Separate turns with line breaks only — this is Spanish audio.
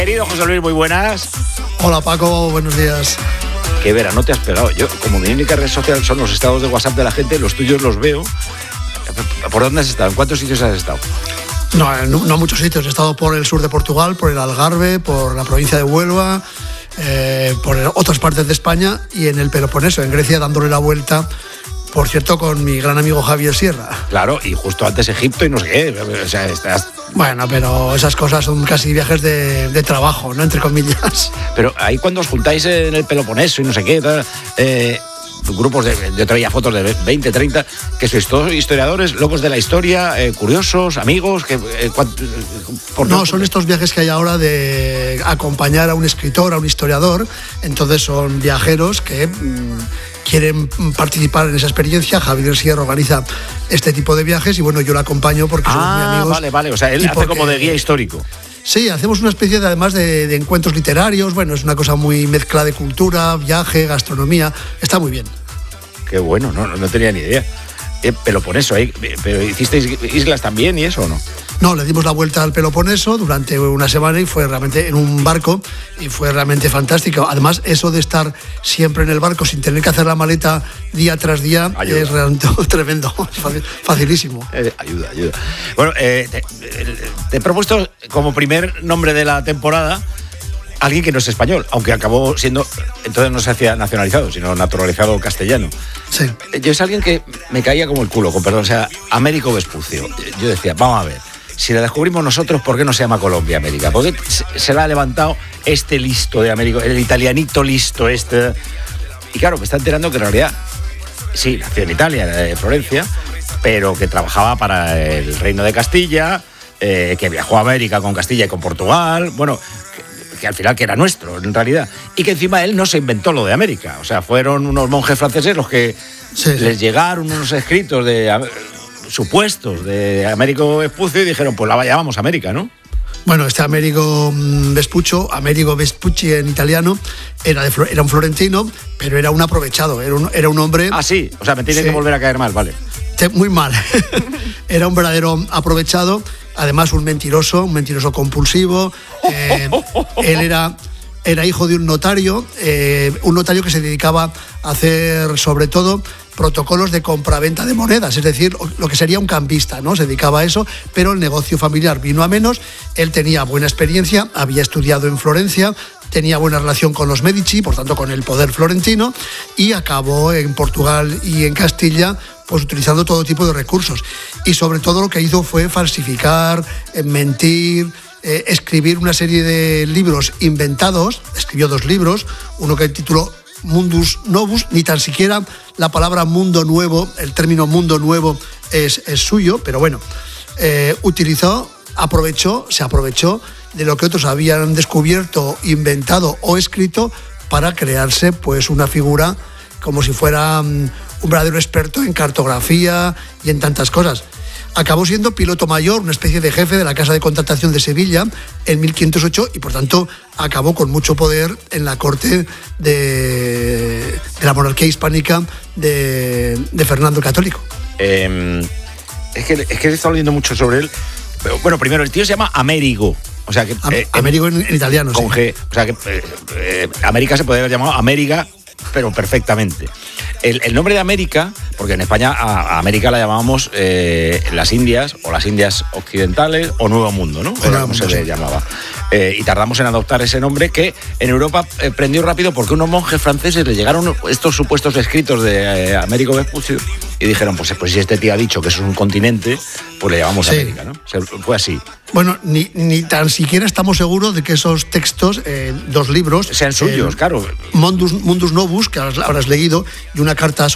Querido José Luis, muy buenas.
Hola Paco, buenos días.
Qué verano te has pegado. Yo, como mi única red social son los estados de WhatsApp de la gente, los tuyos los veo. ¿Por dónde has estado? ¿En cuántos sitios has estado?
No muchos sitios. He estado por el sur de Portugal, por el Algarve, por la provincia de Huelva, por otras partes de España y en el Peloponeso, en Grecia, dándole la vuelta. Por cierto, con mi gran amigo Javier Sierra.
Claro, y justo antes Egipto y no sé qué. O sea, estás...
Bueno, pero esas cosas son casi viajes de trabajo, ¿no? Entre comillas.
Pero ahí cuando os juntáis en el Peloponeso y no sé qué, grupos yo te veía fotos de 20, 30, que sois todos historiadores, locos de la historia, curiosos, amigos,
No, son estos viajes que hay ahora de acompañar a un escritor, a un historiador. Entonces son viajeros que quieren participar en esa experiencia. Javier Sierra organiza este tipo de viajes y bueno, yo lo acompaño porque somos muy amigos.
Vale, o sea, él hace como de guía histórico.
Sí, hacemos una especie de, además de encuentros literarios. Bueno, es una cosa muy mezcla de cultura, viaje, gastronomía. Está muy bien.
Qué bueno, no tenía ni idea. Peloponeso, ¿pero hicisteis islas también y eso o no?
No, le dimos la vuelta al Peloponeso durante una semana y fue realmente en un barco y fue realmente fantástico. Además, eso de estar siempre en el barco sin tener que hacer la maleta día tras día es realmente tremendo, facilísimo.
Ayuda. Bueno, te he propuesto como primer nombre de la temporada alguien que no es español, aunque acabó siendo, entonces no se hacía nacionalizado, sino naturalizado castellano.
Sí.
Yo es alguien que me caía como el culo, con perdón, o sea, Américo Vespucio. Yo decía, vamos a ver, si la descubrimos nosotros, ¿por qué no se llama Colombia América? ¿Por qué se la ha levantado este listo de Américo, el italianito listo este? Y claro, me está enterando que en realidad, sí, nació en Italia, en Florencia, pero que trabajaba para el Reino de Castilla, que viajó a América con Castilla y con Portugal, bueno, que al final que era nuestro, en realidad. Y que encima él no se inventó lo de América. O sea, fueron unos monjes franceses los que les llegaron unos escritos supuestos de Américo Vespucio y dijeron, pues la llamamos América, ¿no?
Bueno, este Amerigo Vespucci en italiano, era un florentino, pero era un aprovechado, era un hombre...
Ah, sí, o sea, me tiene que volver a caer mal, vale.
Muy mal. Era un verdadero aprovechado, además un mentiroso compulsivo. Él era hijo de un notario que se dedicaba a hacer sobre todo protocolos de compraventa de monedas, es decir, lo que sería un cambista, ¿no? Se dedicaba a eso, pero el negocio familiar vino a menos. Él tenía buena experiencia, había estudiado en Florencia, tenía buena relación con los Medici, por tanto con el poder florentino, y acabó en Portugal y en Castilla pues utilizando todo tipo de recursos. Y sobre todo lo que hizo fue falsificar, mentir, escribir una serie de libros inventados. Escribió 2 libros, uno que tituló Mundus Novus, ni tan siquiera la palabra mundo nuevo, el término mundo nuevo es suyo, pero bueno, se aprovechó de lo que otros habían descubierto, inventado o escrito para crearse pues una figura como si fuera un verdadero experto en cartografía y en tantas cosas. Acabó siendo piloto mayor, una especie de jefe de la Casa de Contratación de Sevilla en 1508 y por tanto acabó con mucho poder en la corte de la monarquía hispánica de Fernando el Católico.
Es que he estado leyendo mucho sobre él. Pero, bueno, primero, el tío se llama Amerigo. O sea que
Amerigo en italiano,
con
sí.
G. O sea que América se podría haber llamado América, pero perfectamente. El nombre de América, porque en España a América la llamábamos las Indias, o las Indias Occidentales, o Nuevo Mundo, ¿no? Era como se le llamaba. Y tardamos en adoptar ese nombre que en Europa prendió rápido porque unos monjes franceses le llegaron estos supuestos escritos de Américo Vespucio y dijeron, pues si este tío ha dicho que eso es un continente, pues le llamamos América, ¿no? Fue así.
Bueno, ni tan siquiera estamos seguros de que esos textos, 2 libros...
sean suyos, claro.
Mundus Novus, que habrás leído, y una carta